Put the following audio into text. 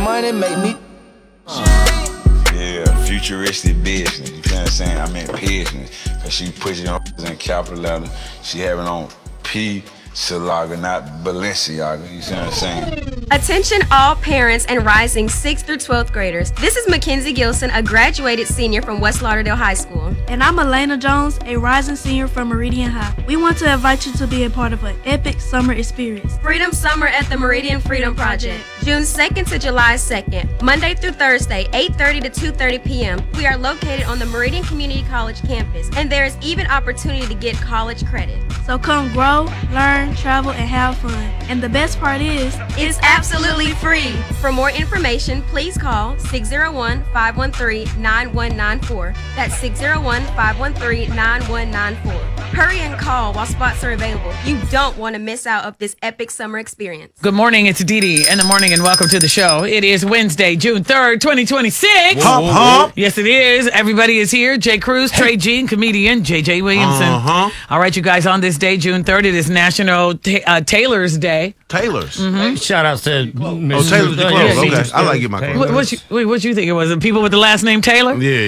money make me. Yeah, futuristic business. You feel what I'm saying? I mean business. Cause she puts it on in capital letter. She have it on P. Salaga, not Balenciaga. You see what I'm saying? Attention all parents and rising 6th through 12th graders. This is Mackenzie Gilson, a graduated senior from West Lauderdale High School. And I'm Elena Jones, a rising senior from Meridian High. We want to invite you to be a part of an epic summer experience. Freedom Summer at the Meridian Freedom Project, June 2nd to July 2nd, Monday through Thursday, 8:30 to 2:30 p.m. We are located on the Meridian Community College campus, and there is even opportunity to get college credit. So come grow, learn, travel, and have fun. And the best part is, it's absolutely free. For more information, please call 601-513-9194. That's 601-513-9194. Hurry and call while spots are available. You don't want to miss out of this epic summer experience. Good morning, it's Dee Dee in the morning and welcome to the show. It is Wednesday, June 3rd, 2026. Hump, hump. Yes, it is. Everybody is here. Jay Cruz, Trey G, and comedian JJ Williamson. All right, you guys, on this day, June 3rd, it is National Tailor's Day. Tailors. Shout out to Tailors the clothes. Okay, I like it my clothes. What you think it was? The people with the last name Taylor? Yeah.